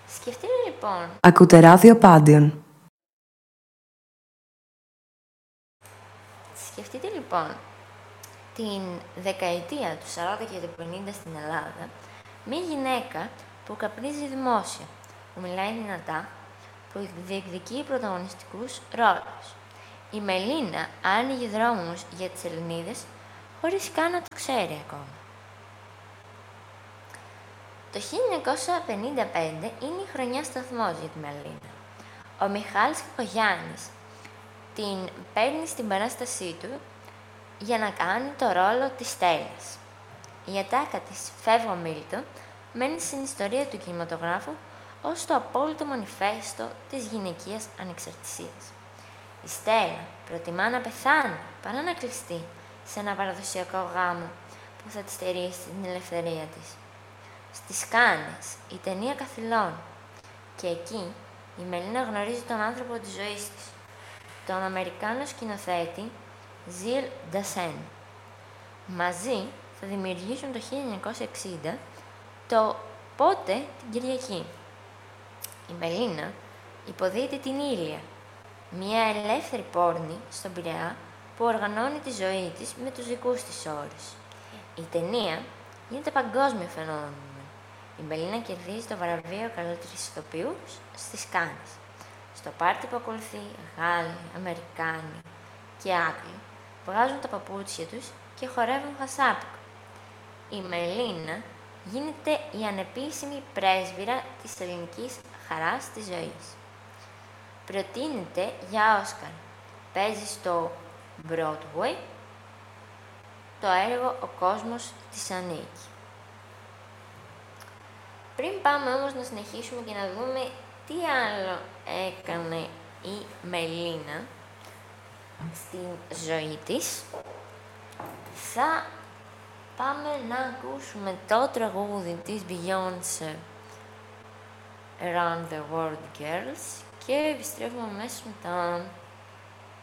Σκεφτείτε λοιπόν. Ακούτε ράδιο Πάντιον. Σκεφτείτε λοιπόν την δεκαετία του 40 και του 50 στην Ελλάδα, μια γυναίκα που καπνίζει δημόσια, που μιλάει δυνατά, που διεκδικεί πρωταγωνιστικούς ρόλους. Η Μελίνα άνοιγε δρόμους για τις Ελληνίδες χωρίς καν να το ξέρει ακόμα. Το 1955 είναι η χρονιά σταθμός για τη Μελίνα. Ο Μιχάλης Κακογιάννης την παίρνει στην παράστασή του για να κάνει το ρόλο της Στέλλας. Η ατάκα της «Φεύγω Μίλτο» μένει στην ιστορία του κινηματογράφου ως το απόλυτο μανιφέστο της γυναικείας ανεξαρτησίας. Η Στέλλα προτιμά να πεθάνει παρά να κλειστεί σε ένα παραδοσιακό γάμο που θα τη στερήσει την ελευθερία της. Στις Κάνες, η ταινία καθυλώνει και εκεί η Μελίνα γνωρίζει τον άνθρωπο της ζωής της, τον Αμερικάνο σκηνοθέτη Ζιλ Ντασέν. Μαζί θα δημιουργήσουν το 1960 το «Πότε την Κυριακή». Η Μελίνα υποδίεται την Ήλια, μια ελεύθερη πόρνη στον Πειραιά που οργανώνει τη ζωή της με τους δικούς της όρους. Η ταινία γίνεται παγκόσμιο φαινόμενο. Η Μελίνα κερδίζει το βραβείο καλύτερης ηθοποιού στις Κάνες. Στο πάρτι που ακολουθεί, Γάλλοι, Αμερικάνοι και Άγγλοι βγάζουν τα παπούτσια τους και χορεύουν χασάπικο. Η Μελίνα γίνεται η ανεπίσημη πρέσβυρα της ελληνικής χαράς της ζωής. Προτείνεται για Όσκαρ. Παίζει στο Broadway το έργο «Ο κόσμος της ανήκει». Πριν πάμε όμως να συνεχίσουμε και να δούμε τι άλλο έκανε η Μελίνα στην ζωή της, θα πάμε να ακούσουμε το τραγούδι της Beyoncé Around the World Girls και επιστρέφουμε αμέσως μετά.